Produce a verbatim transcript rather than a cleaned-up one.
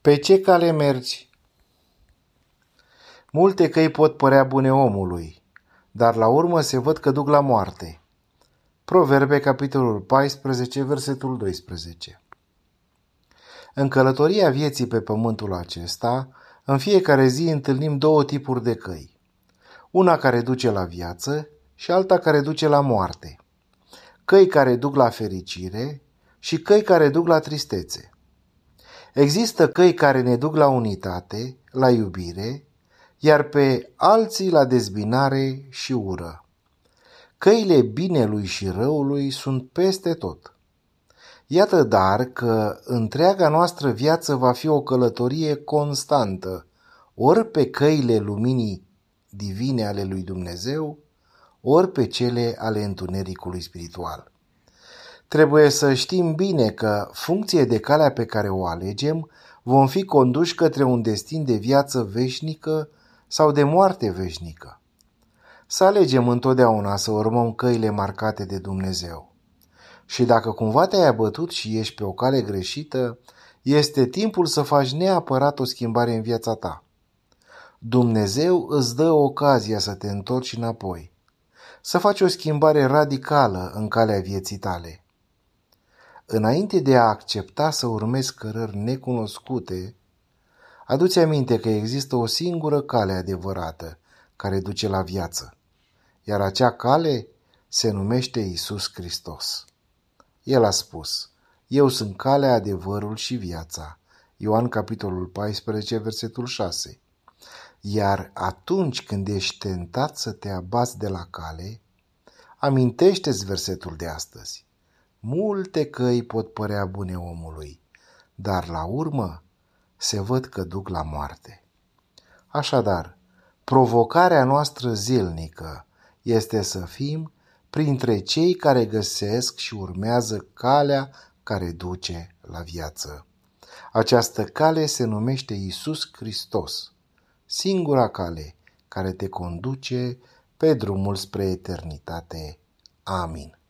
Pe ce cale mergi? Multe căi pot părea bune omului, dar la urmă se văd că duc la moarte. Proverbe, capitolul paisprezece, versetul doisprezece. În călătoria vieții pe pământul acesta, în fiecare zi întâlnim două tipuri de căi. Una care duce la viață și alta care duce la moarte. Căi care duc la fericire și căi care duc la tristețe. Există căi care ne duc la unitate, la iubire, iar pe alții la dezbinare și ură. Căile binelui și răului sunt peste tot. Iată dar că întreaga noastră viață va fi o călătorie constantă, ori pe căile luminii divine ale lui Dumnezeu, ori pe cele ale întunericului spiritual. Trebuie să știm bine că, funcție de calea pe care o alegem, vom fi conduși către un destin de viață veșnică sau de moarte veșnică. Să alegem întotdeauna să urmăm căile marcate de Dumnezeu. Și dacă cumva te-ai abătut și ești pe o cale greșită, este timpul să faci neapărat o schimbare în viața ta. Dumnezeu îți dă ocazia să te întorci înapoi, să faci o schimbare radicală în calea vieții tale. Înainte de a accepta să urmezi cărări necunoscute, adu-ți aminte că există o singură cale adevărată care duce la viață, iar acea cale se numește Iisus Hristos. El a spus: Eu sunt calea, adevărul și viața. Ioan capitolul paisprezece, versetul șase. Iar atunci când ești tentat să te abați de la cale, amintește-ți versetul de astăzi. Multe căi pot părea bune omului, dar la urmă se văd că duc la moarte. Așadar, provocarea noastră zilnică este să fim printre cei care găsesc și urmează calea care duce la viață. Această cale se numește Iisus Hristos, singura cale care te conduce pe drumul spre eternitate. Amin.